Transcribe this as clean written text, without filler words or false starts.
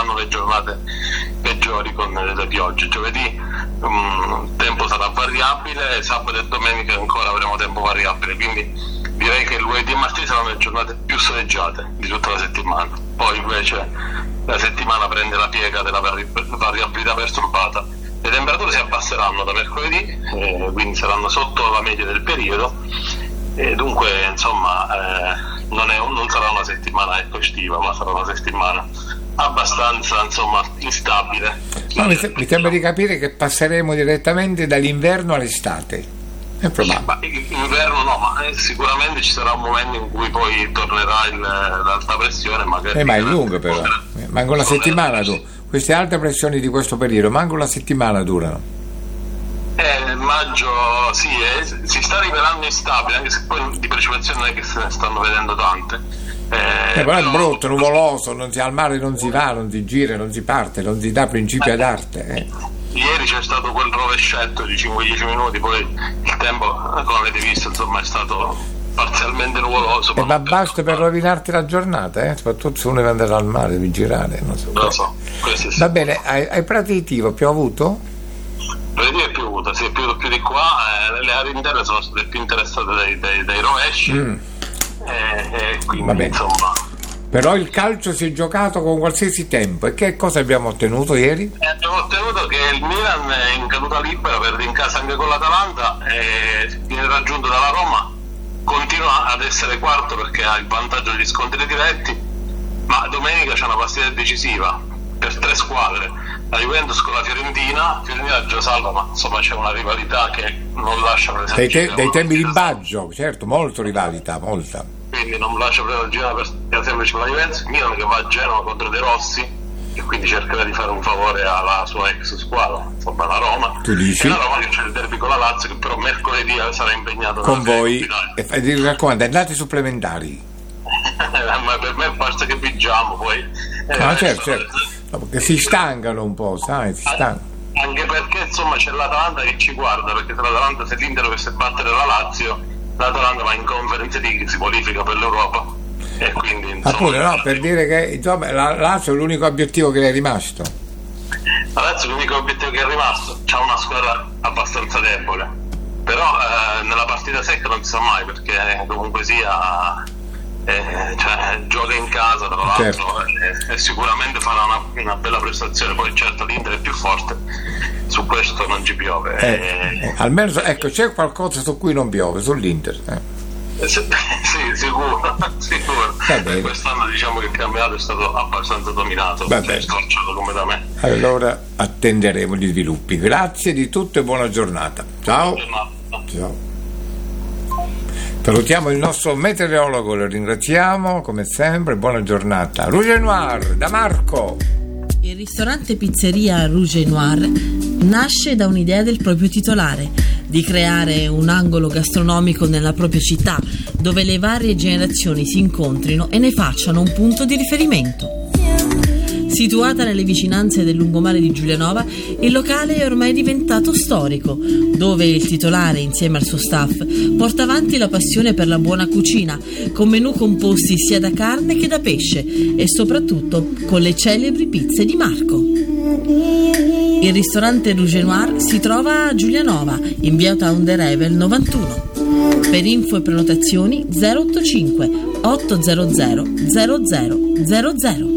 saranno le giornate peggiori con le piogge. Giovedì il tempo sarà variabile, sabato e domenica ancora avremo tempo variabile, quindi direi che lunedì e martedì saranno le giornate più soleggiate di tutta la settimana. Poi invece la settimana prende la piega della variabilità perturbata. Le temperature si abbasseranno da mercoledì, quindi saranno sotto la media del periodo, e dunque insomma non sarà una settimana estiva, ma sarà una settimana abbastanza instabile. No, mi sembra di capire che passeremo direttamente dall'inverno all'estate. È probabile. Inverno no, ma sicuramente ci sarà un momento in cui poi tornerà l'alta pressione, magari. Ma è lungo però, manca una settimana tu. Queste alte pressioni di questo periodo, manca una settimana durano. Maggio sì, si sta rivelando instabile, anche se poi di precipitazioni non è che se ne stanno vedendo tante. Però è brutto, nuvoloso, al mare non si va, non si gira, non si parte, non si dà principio ad arte. Ieri c'è stato quel rovescetto di 5-10 minuti, poi il tempo, come avete visto, insomma, è stato parzialmente nuvoloso. Ma basta per rovinarti la giornata, soprattutto se uno deve andare al mare, devi girare, non so. Lo so, va bene, ai Prati di Tivo piovuto? Prati è piovuto, sì, è piovuto più di qua, le aree interne sono state più interessate dai rovesci, quindi insomma. Però il calcio si è giocato con qualsiasi tempo, e che cosa abbiamo ottenuto ieri? Abbiamo ottenuto che il Milan è in caduta libera, perde in casa anche con l'Atalanta, viene raggiunto dalla Roma, continua ad essere quarto perché ha il vantaggio degli scontri diretti, ma domenica c'è una partita decisiva per 3 squadre, la Juventus con la Fiorentina già salva, ma insomma c'è una rivalità che non lascia presagire. Dei tempi di Baggio, certo, molto rivalità, molta. Quindi non lascia presagire per semplice la Juventus. Milan che va a Genova contro De Rossi, e quindi cercherà di fare un favore alla sua ex squadra, insomma la Roma. Tu dici? E la Roma che c'è il derby con la Lazio, che però mercoledì sarà impegnato con voi, e mi raccomando, andate supplementari. Ma per me basta che vigiamo poi. Certo. No, perché si stancano un po', sai, anche perché insomma c'è l'Atalanta che ci guarda, perché se l'Inter dovesse battere la Lazio, l'Atalanta va in Conference League, si qualifica per l'Europa, e quindi insomma, appunto, no, per dire che insomma la Lazio è l'unico obiettivo che le è rimasto. La Lazio è l'unico obiettivo che è rimasto, c'ha una squadra abbastanza debole, però nella partita secca non si sa mai, perché comunque sia gioca in casa tra l'altro, certo. E sicuramente farà una bella prestazione. Poi certo l'Inter è più forte, su questo non ci piove, almeno ecco, c'è qualcosa su cui non piove, sull'Inter. Sì, sicuro. Quest'anno diciamo che il campionato è stato abbastanza dominato, scorciato come da me. Allora attenderemo gli sviluppi. Grazie di tutto e buona giornata. Ciao. Ciao. Salutiamo il nostro meteorologo, lo ringraziamo come sempre, buona giornata. Rouge Noir da Marco. Il ristorante pizzeria Rouge Noir nasce da un'idea del proprio titolare, di creare un angolo gastronomico nella propria città, dove le varie generazioni si incontrino e ne facciano un punto di riferimento. Situata nelle vicinanze del lungomare di Giulianova, il locale è ormai diventato storico, dove il titolare, insieme al suo staff, porta avanti la passione per la buona cucina, con menù composti sia da carne che da pesce e soprattutto con le celebri pizze di Marco. Il ristorante Rouge Noir si trova a Giulianova, in via Town de Revel 91. Per info e prenotazioni 085 800 0000.